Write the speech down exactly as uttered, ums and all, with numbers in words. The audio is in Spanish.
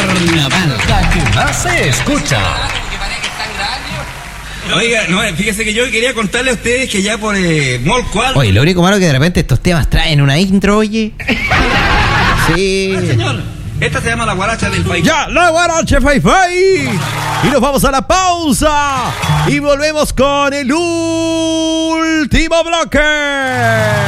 Carnaval, la que más se escucha. Oiga, no, fíjese que yo quería contarle a ustedes que ya por eh, Mall Cual... Oye, lo único malo es que de repente estos temas traen una intro, oye. Sí. Ah, señor, esta se llama La Guaracha del País. Ya, La Guaracha Fai Fai. Y nos vamos a la pausa. Y volvemos con el último bloque.